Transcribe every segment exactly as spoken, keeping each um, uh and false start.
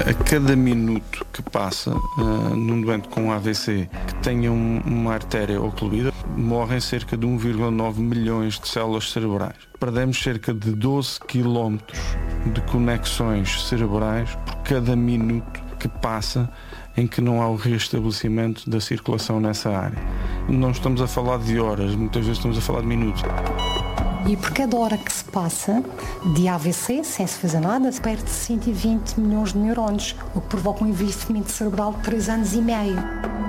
A cada minuto que passa uh, num doente com A V C que tenha um, uma artéria ocluída, morrem cerca de um vírgula nove milhões de células cerebrais. Perdemos cerca de doze quilómetros de conexões cerebrais por cada minuto que passa em que não há o reestabelecimento da circulação nessa área. Não estamos a falar de horas, muitas vezes estamos a falar de minutos. E por cada hora que se passa de A V C, sem se fazer nada, se perde cento e vinte milhões de neurónios, o que provoca um envelhecimento cerebral de três anos e meio.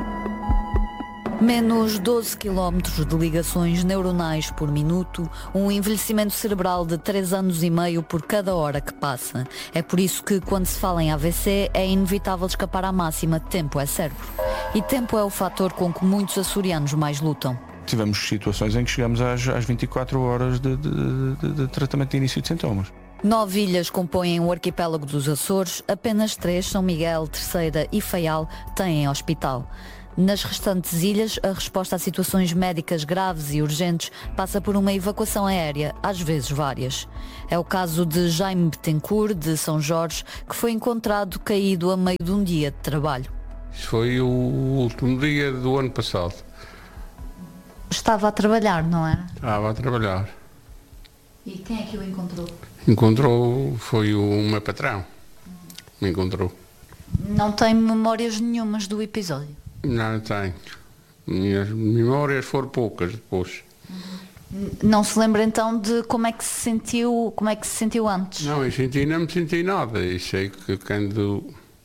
Menos doze quilómetros de ligações neuronais por minuto, um envelhecimento cerebral de três anos e meio por cada hora que passa. É por isso que, quando se fala em A V C, é inevitável escapar à máxima tempo é cérebro. E tempo é o fator com que muitos açorianos mais lutam. Tivemos situações em que chegamos às, às vinte e quatro horas de, de, de, de tratamento de início de sintomas. Nove ilhas compõem o arquipélago dos Açores, apenas três, São Miguel, Terceira e Faial, têm hospital. Nas restantes ilhas, a resposta a situações médicas graves e urgentes passa por uma evacuação aérea, às vezes várias. É o caso de Jaime Betancourt, de São Jorge, que foi encontrado caído a meio de um dia de trabalho. Isso foi o último dia do ano passado. Estava a trabalhar, não era? Estava a trabalhar. E quem é que o encontrou? Encontrou, foi o meu patrão. Me encontrou. Não tem memórias nenhumas do episódio? Não tenho. Minhas memórias foram poucas depois. Não se lembra então de como é que se sentiu, como é que se sentiu antes? Não, eu senti, não me senti nada. Eu sei que quando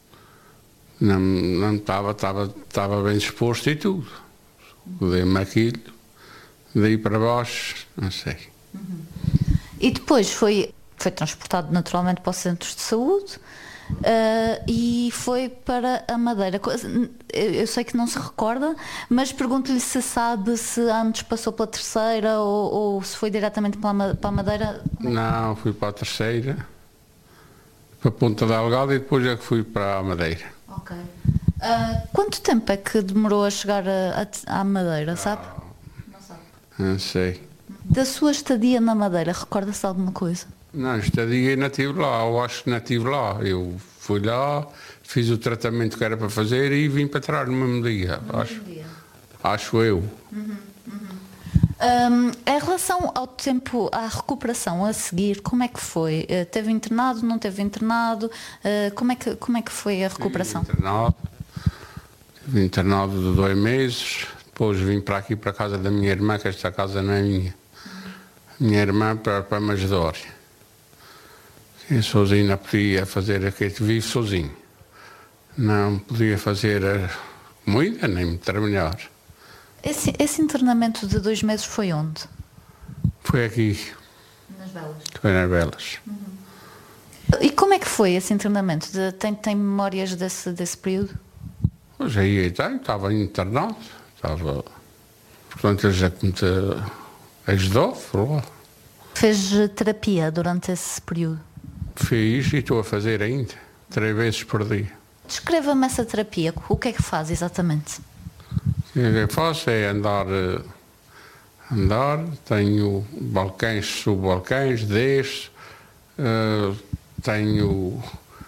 não, não estava, estava, estava bem disposto e tudo. Dei-me aquilo, daí para baixo, não sei. Uhum. E depois foi, foi transportado naturalmente para os centros de saúde uh, e foi para a Madeira. Eu sei que não se recorda, mas pergunto-lhe se sabe se antes passou pela Terceira ou, ou se foi diretamente para a, para a Madeira. Não, fui para a Terceira, para a Ponta Delgada e depois é que fui para a Madeira. Ok. Uh, quanto tempo é que demorou a chegar a, a, à Madeira, sabe? Ah, não sabe? Não sei. Da sua estadia na Madeira, recorda-se de alguma coisa? Não, estadia não estive lá, eu acho que não estive lá. Eu fui lá, fiz o tratamento que era para fazer e vim para trás no mesmo dia. No acho, mesmo dia. Acho eu. Uhum, uhum. Um, em relação ao tempo, à recuperação a seguir, como é que foi? Uh, teve internado, não teve internado? Uh, como, é que, como é que foi a recuperação? Tive internado. Vim internado de dois meses, depois vim para aqui, para a casa da minha irmã, que esta casa não é minha. Minha irmã para, para a Magedória. Eu sozinho não podia fazer aquilo, vive sozinho. Não podia fazer a comida, nem me trabalhar. Esse, esse internamento de dois meses foi onde? Foi aqui. Nas Belas? Foi nas Belas. Uhum. E como é que foi esse internamento? De, tem, tem memórias desse, desse período? Pois aí então, estava internado, estava, portanto ele já me ajudou, foi lá. Fez terapia durante esse período? Fiz e estou a fazer ainda, três vezes por dia. Descreva-me essa terapia, o que é que faz exatamente? O que eu faço é andar, andar, tenho balcões, subo balcões, desço, uh, tenho...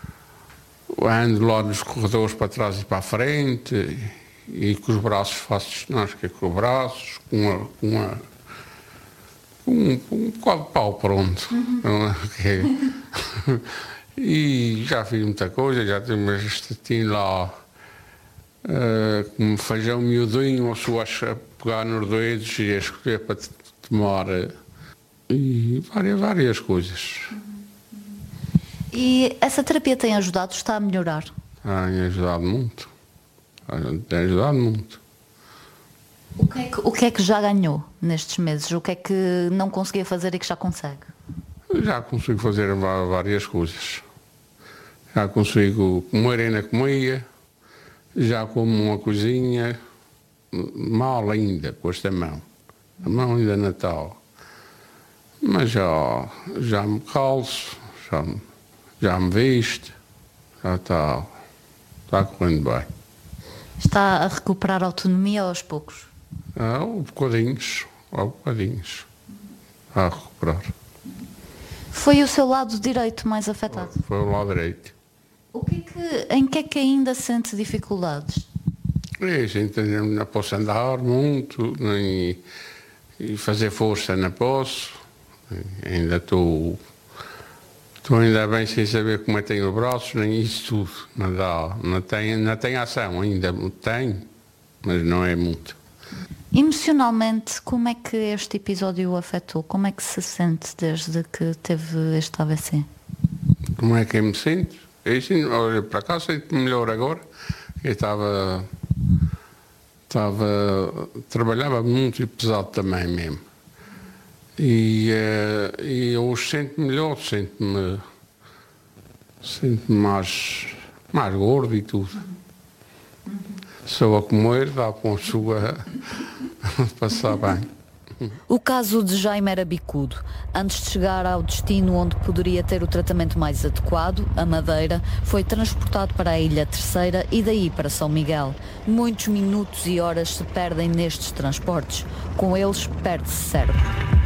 ando lá nos corredores para trás e para a frente e, e com os braços faço ginástica com os braços, com, a, com a, um, um bocado de pau pronto. Uhum. E já fiz muita coisa, já tenho uma gestatina lá uh, com feijão miudinho, uma pessoa a pegar nos dedos e a escolher para tomar e várias, várias coisas. E essa terapia tem ajudado? Está a melhorar? Tem ajudado muito. Tem ajudado muito. O que, é que, o que é que já ganhou nestes meses? O que é que não conseguia fazer e que já consegue? Já consigo fazer várias coisas. Já consigo comer ainda comia. Já como uma coisinha. Mal ainda com esta mão. A mão ainda não está. Mas já, já me calço. Já me... Já me viste, já está, está correndo bem. Está a recuperar a autonomia aos poucos? Ah, aos bocadinhos, aos bocadinhos. Está a recuperar. Foi o seu lado direito mais afetado? Foi, foi o lado direito. O que é que, em que é que ainda sente dificuldades? É, gente, não posso andar muito, nem e fazer força não posso. Ainda estou estou ainda bem sem saber como é que tenho os braços, nem isso tudo. Não dá, não tem, não tem ação ainda, tem, mas não é muito. Emocionalmente, como é que este episódio o afetou? Como é que se sente desde que teve este A V C? Como é que eu me sinto? Eu, sim, olha, para cá sinto-me melhor agora. Eu estava, estava, trabalhava muito e pesado também mesmo. E, uh, e hoje sinto-me melhor, sinto-me, sinto-me mais, mais gordo e tudo. Só a comer, dá para uma sua passar bem. O caso de Jaime era bicudo. Antes de chegar ao destino onde poderia ter o tratamento mais adequado, a Madeira, foi transportado para a Ilha Terceira e daí para São Miguel. Muitos minutos e horas se perdem nestes transportes. Com eles, perde-se cérebro.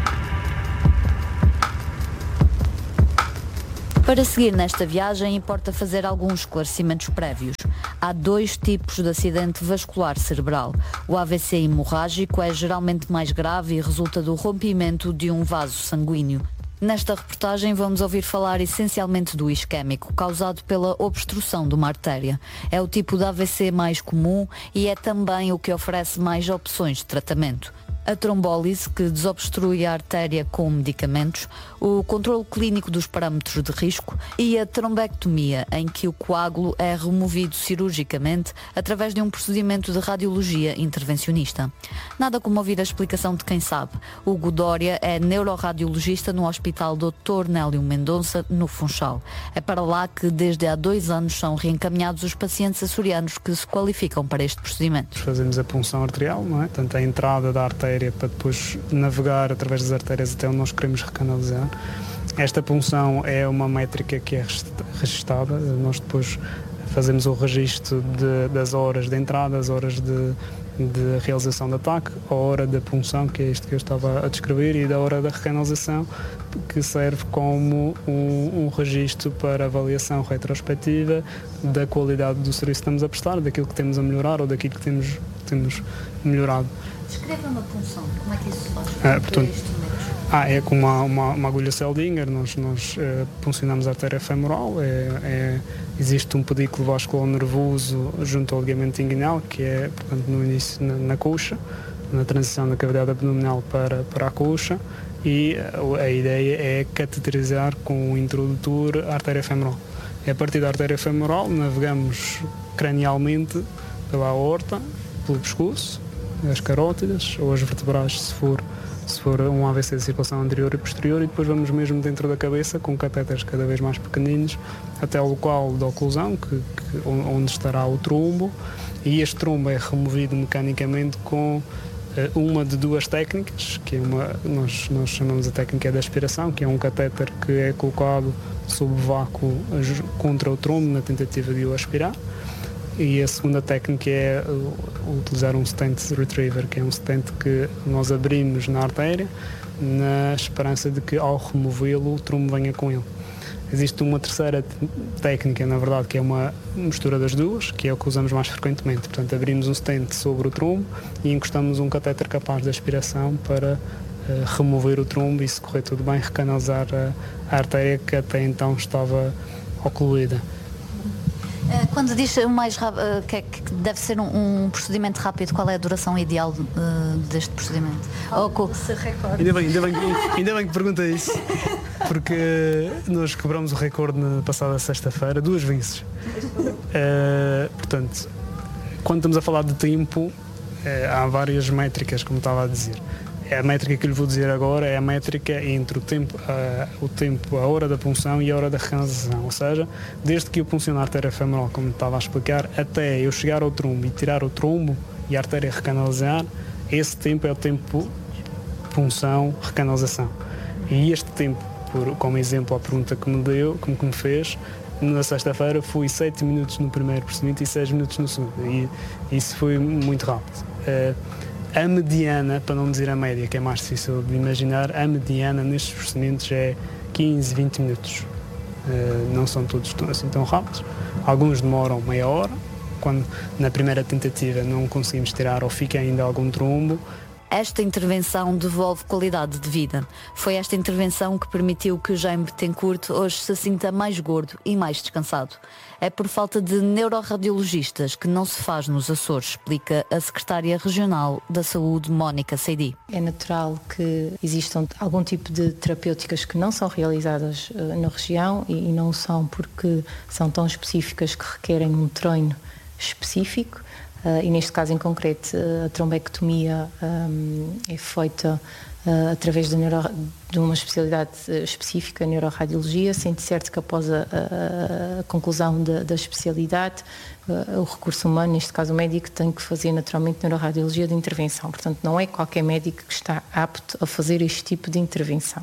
Para seguir nesta viagem, importa fazer alguns esclarecimentos prévios. Há dois tipos de acidente vascular cerebral. O A V C hemorrágico é geralmente mais grave e resulta do rompimento de um vaso sanguíneo. Nesta reportagem vamos ouvir falar essencialmente do isquémico, causado pela obstrução de uma artéria. É o tipo de A V C mais comum e é também o que oferece mais opções de tratamento. A trombólise, que desobstrui a artéria com medicamentos, o controle clínico dos parâmetros de risco e a trombectomia, em que o coágulo é removido cirurgicamente através de um procedimento de radiologia intervencionista. Nada como ouvir a explicação de quem sabe. Hugo Dória é neuroradiologista no Hospital doutor Nélio Mendonça, no Funchal. É para lá que desde há dois anos são reencaminhados os pacientes açorianos que se qualificam para este procedimento. Fazemos a punção arterial, não é? Tanto a entrada da artéria para depois navegar através das artérias até onde nós queremos recanalizar. Esta punção é uma métrica que é registada. Nós depois fazemos o registro de, das horas de entrada, as horas de, de realização do ataque, a hora da punção, que é isto que eu estava a descrever, e da hora da recanalização, que serve como um, um registro para avaliação retrospectiva da qualidade do serviço que estamos a prestar, daquilo que temos a melhorar ou daquilo que temos, temos melhorado. Descreva uma punção, como é que isso se faz? Ah, portanto, ah, é com uma, uma, uma agulha Seldinger, nós, nós uh, puncionamos a artéria femoral, é, é, existe um pedículo vascular nervoso junto ao ligamento inguinal, que é, portanto, no início na, na coxa, na transição da cavidade abdominal para, para a coxa, e a, a ideia é cateterizar com o introdutor a artéria femoral. E a partir da artéria femoral navegamos cranialmente pela aorta, pelo pescoço, as carótidas ou as vertebrais, se for, se for um A V C de circulação anterior e posterior, e depois vamos mesmo dentro da cabeça com catéteres cada vez mais pequeninos até o local da oclusão, que, que, onde estará o trombo, e este trombo é removido mecanicamente com uh, uma de duas técnicas, que é uma, nós, nós chamamos a técnica de aspiração, que é um catéter que é colocado sob vácuo contra o trombo na tentativa de o aspirar. E a segunda técnica é utilizar um stent retriever, que é um stent que nós abrimos na artéria na esperança de que ao removê-lo o trombo venha com ele. Existe uma terceira técnica, na verdade, que é uma mistura das duas, que é o que usamos mais frequentemente. Portanto, abrimos um stent sobre o trombo e encostamos um catéter capaz de aspiração para uh, remover o trombo e, se correr tudo bem, recanalizar a, a artéria que até então estava ocluída. Quando diz o mais rápido, que, é, que deve ser um, um procedimento rápido, qual é a duração ideal uh, deste procedimento? Ou com... ainda, bem, ainda, bem, ainda bem que pergunta isso, porque nós quebramos o recorde na passada sexta-feira, duas vezes. Uh, portanto, quando estamos a falar de tempo, uh, há várias métricas, como estava a dizer. A métrica que lhe vou dizer agora é a métrica entre o tempo, uh, o tempo, a hora da punção e a hora da recanalização. Ou seja, desde que eu punciono a artéria femoral, como estava a explicar, até eu chegar ao trombo e tirar o trombo e a artéria recanalizar, esse tempo é o tempo punção, recanalização. E este tempo, por, como exemplo à pergunta que me deu, como que me fez, na sexta-feira fui sete minutos no primeiro procedimento e seis minutos no segundo. E isso foi muito rápido. Uh, A mediana, para não dizer a média, que é mais difícil de imaginar, a mediana nestes procedimentos é quinze, vinte minutos. não são todos assim tão rápidos. Alguns demoram meia hora, quando na primeira tentativa não conseguimos tirar ou fica ainda algum trombo. Esta intervenção devolve qualidade de vida. Foi esta intervenção que permitiu que Jaime Betancourt hoje se sinta mais gordo e mais descansado. É por falta de neuroradiologistas que não se faz nos Açores, explica a secretária regional da Saúde, Mónica Seidi. É natural que existam algum tipo de terapêuticas que não são realizadas uh, na região e, e não são porque são tão específicas que requerem um treino específico. Uh, e neste caso em concreto uh, a trombectomia um, é feita uh, através de, neuro, de uma especialidade específica, a neuroradiologia, sendo certo que após a, a, a conclusão da, da especialidade uh, o recurso humano, neste caso o médico, tem que fazer naturalmente neuroradiologia de intervenção. Portanto, não é qualquer médico que está apto a fazer este tipo de intervenção.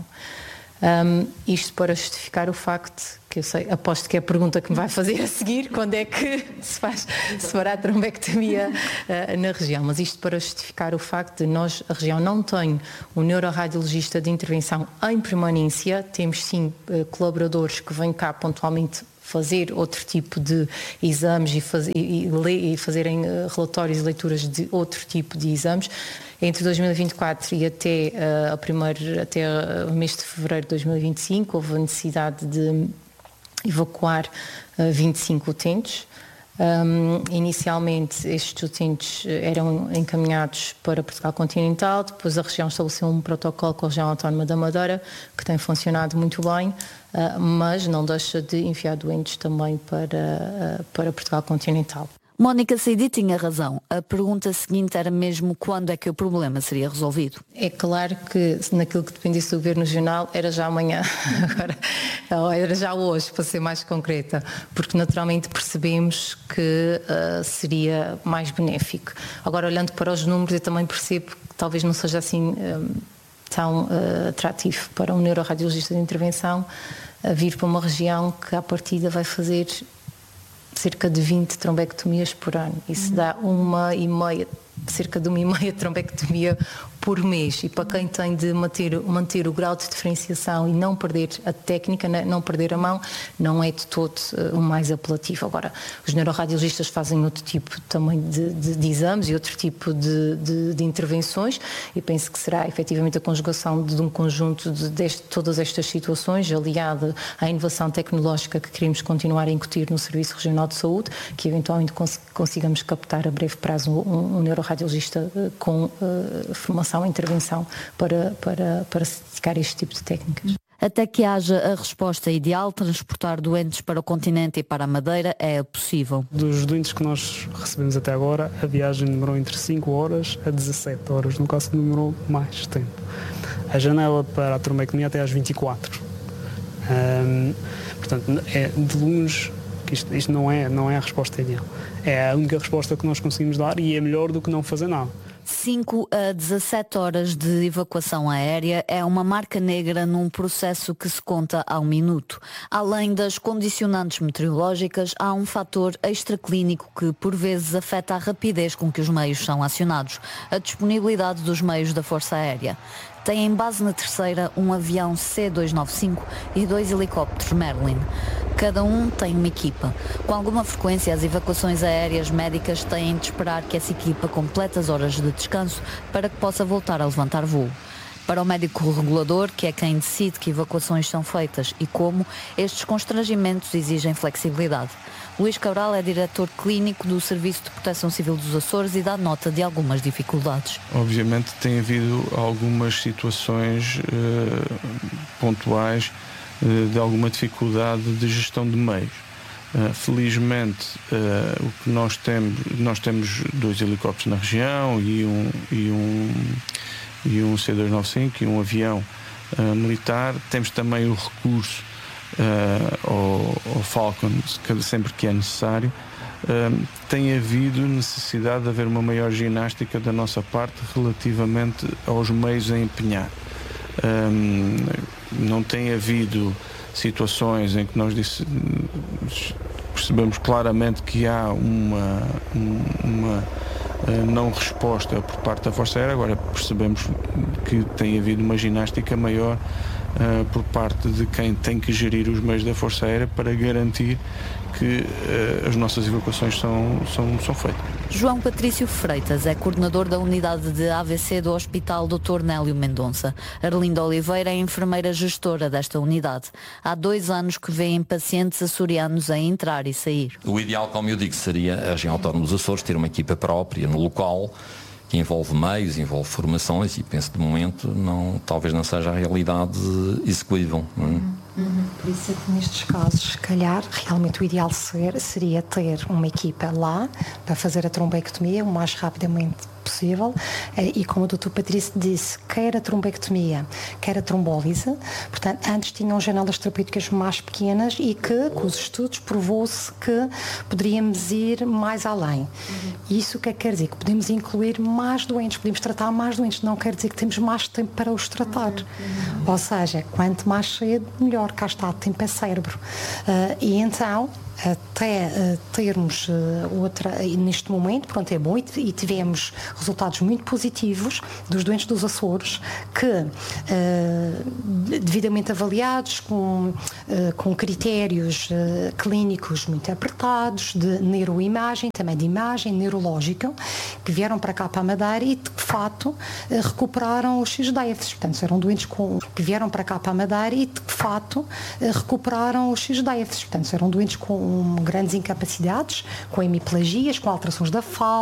Um, isto para justificar o facto que eu sei, aposto que é a pergunta que me vai fazer a seguir, quando é que se faz, se fará a trombectomia uh, na região, mas isto para justificar o facto de nós, a região não tem um neuroradiologista de intervenção em permanência, temos sim uh, colaboradores que vêm cá pontualmente fazer outro tipo de exames e, faz, e, e, e fazerem uh, relatórios e leituras de outro tipo de exames. Entre dois mil e vinte e quatro e até, uh, a primeiro, até uh, o mês de fevereiro de dois mil e vinte e cinco houve a necessidade de evacuar uh, vinte e cinco utentes. Um, inicialmente estes utentes eram encaminhados para Portugal continental, depois a região estabeleceu um protocolo com a região autónoma da Madeira que tem funcionado muito bem, uh, mas não deixa de enviar doentes também para, uh, para Portugal continental. Mónica Seidi tinha razão. A pergunta seguinte era mesmo quando é que o problema seria resolvido. É claro que naquilo que dependesse do Governo Regional era já amanhã, agora era já hoje, para ser mais concreta, porque naturalmente percebemos que uh, seria mais benéfico. Agora, olhando para os números, eu também percebo que talvez não seja assim um, tão uh, atrativo para um neuroradiologista de intervenção uh, vir para uma região que à partida vai fazer cerca de vinte trombectomias por ano. Isso dá uma e meia, cerca de uma e meia trombectomia por mês. E para quem tem de manter, manter o grau de diferenciação e não perder a técnica, não perder a mão, não é de todo uh, o mais apelativo. Agora, os neuroradiologistas fazem outro tipo também de, de, de exames e outro tipo de, de, de intervenções, e penso que será efetivamente a conjugação de um conjunto de, de todas estas situações, aliada à inovação tecnológica que queremos continuar a incutir no Serviço Regional de Saúde, que eventualmente cons- consigamos captar a breve prazo um, um neuroradiologista uh, com uh, formação em intervenção para, para, para se dedicar a este tipo de técnicas. Até que haja a resposta ideal, transportar doentes para o continente e para a Madeira é possível. Dos doentes que nós recebemos até agora, a viagem demorou entre cinco horas a dezassete horas, no caso demorou mais tempo. A janela para a trombectomia até às vinte e quatro. Hum, portanto, é de longe que isto, isto não, é, não é a resposta ideal. É a única resposta que nós conseguimos dar e é melhor do que não fazer nada. cinco a dezassete horas de evacuação aérea é uma marca negra num processo que se conta a um minuto. Além das condicionantes meteorológicas, há um fator extraclínico que por vezes afeta a rapidez com que os meios são acionados, a disponibilidade dos meios da Força Aérea. Tem em base na Terceira um avião C duzentos e noventa e cinco e dois helicópteros Merlin. Cada um tem uma equipa. Com alguma frequência, as evacuações aéreas médicas têm de esperar que essa equipa complete as horas de descanso para que possa voltar a levantar voo. Para o médico regulador, que é quem decide que evacuações são feitas e como, estes constrangimentos exigem flexibilidade. Luís Cabral é diretor clínico do Serviço de Proteção Civil dos Açores e dá nota de algumas dificuldades. Obviamente tem havido algumas situações uh, pontuais uh, de alguma dificuldade de gestão de meios. Uh, felizmente uh, o que nós temos, nós temos dois helicópteros na região e um, e um, e um C duzentos e noventa e cinco e um avião uh, militar. Temos também o recurso Uh, ao, ao Falcon, sempre que é necessário. Uh, tem havido necessidade de haver uma maior ginástica da nossa parte relativamente aos meios a empenhar. Uh, não tem havido situações em que nós disse, percebemos claramente que há uma, uma uh, não resposta por parte da Força Aérea. Agora percebemos que tem havido uma ginástica maior uh, por parte de quem tem que gerir os meios da Força Aérea para garantir que uh, as nossas evacuações são, são, são feitas. João Patrício Freitas é coordenador da unidade de A V C do Hospital doutor Nélio Mendonça. Arlinda Oliveira é enfermeira gestora desta unidade. Há dois anos que vêem pacientes açorianos a entrar e sair. O ideal, como eu digo, seria a região autónoma dos Açores ter uma equipa própria no local, que envolve meios, envolve formações, e penso de momento não, talvez não seja a realidade execuível. Não é? Uhum. Por isso é que nestes casos, se calhar, realmente o ideal ser, seria ter uma equipa lá para fazer a trombectomia o mais rapidamente possível, e como o doutor Patrício disse, quer a trombectomia, quer a trombólise, portanto, antes tinham janelas terapêuticas mais pequenas e que, com os estudos, provou-se que poderíamos ir mais além. Uhum. Isso que quer dizer? Que podemos incluir mais doentes, podemos tratar mais doentes, não quer dizer que temos mais tempo para os tratar. Uhum. Ou seja, quanto mais cedo, melhor, cá está, tempo é cérebro. Uh, e então, até uh, termos uh, outra, e neste momento, pronto, é bom, e tivemos resultados muito positivos dos doentes dos Açores que, uh, devidamente avaliados, com, uh, com critérios uh, clínicos muito apertados, de neuroimagem, também de imagem neurológica, que vieram para cá para a Madeira e, de fato, uh, recuperaram os seus déficits. Portanto, eram doentes com, que vieram para cá para a Madeira e, de fato, uh, recuperaram os seus déficits. Portanto, eram doentes com grandes incapacidades, com hemiplegias, com alterações da fala,